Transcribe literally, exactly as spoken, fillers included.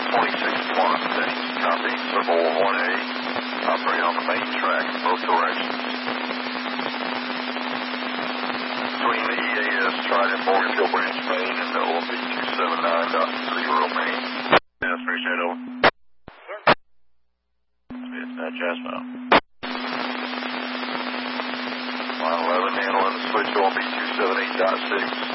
twenty-six one, thanks. Copy. Circle one A. Operate on the main track in both directions. Between the E A S Trident Morganfield Branch main and the O M B two seventy-nine point zero main. Yes, appreciate it, over. Sir. It's not Jasmine. Line eleven, handling the switch O M B two seventy-eight point six.